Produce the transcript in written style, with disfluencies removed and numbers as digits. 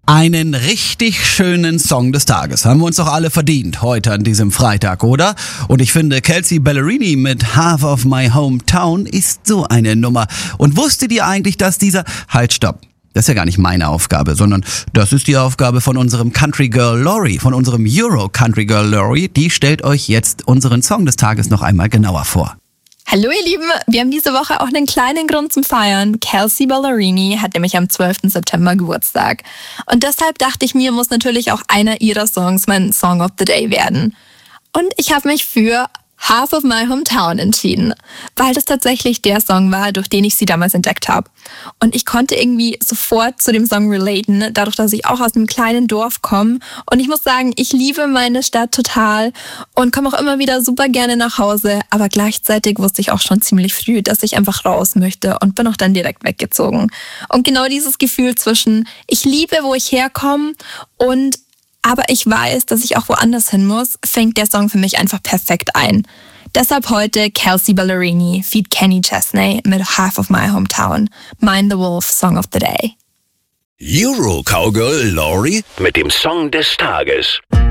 Einen richtig schönen Song des Tages haben wir uns doch alle verdient, heute an diesem Freitag, oder? Und ich finde, Kelsea Ballerini mit Half of My Hometown ist so eine Nummer. Und wusstet ihr eigentlich, dass dieser... Halt, stopp. Das ist ja gar nicht meine Aufgabe, sondern das ist die Aufgabe von unserem Country Girl Lori, von unserem Euro Country Girl Lori. Die stellt euch jetzt unseren Song des Tages noch einmal genauer vor. Hallo ihr Lieben, wir haben diese Woche auch einen kleinen Grund zum Feiern. Kelsea Ballerini hat nämlich am 12. September Geburtstag. Und deshalb dachte ich mir, muss natürlich auch einer ihrer Songs mein Song of the Day werden. Und ich habe mich für Half of My Hometown entschieden, weil das tatsächlich der Song war, durch den ich sie damals entdeckt habe. Und ich konnte irgendwie sofort zu dem Song relaten, dadurch, dass ich auch aus einem kleinen Dorf komme. Und ich muss sagen, ich liebe meine Stadt total und komme auch immer wieder super gerne nach Hause. Aber gleichzeitig wusste ich auch schon ziemlich früh, dass ich einfach raus möchte und bin auch dann direkt weggezogen. Und genau dieses Gefühl zwischen, ich liebe, wo ich herkomme und aber ich weiß, dass ich auch woanders hin muss, fängt der Song für mich einfach perfekt ein. Deshalb heute Kelsea Ballerini feat. Kenny Chesney mit Half of My Hometown, Mind the Wolf Song of the Day. Euro Cowgirl Lori mit dem Song des Tages.